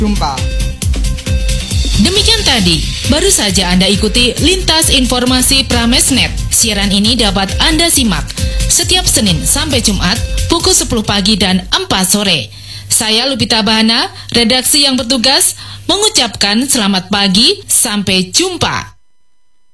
jumpa. Demikian tadi, baru saja Anda ikuti Lintas Informasi Pramesnet. Siaran ini dapat Anda simak setiap Senin sampai Jumat pukul 10 pagi dan 4 sore. Saya Lupita Bahana, redaksi yang bertugas mengucapkan selamat pagi, sampai jumpa.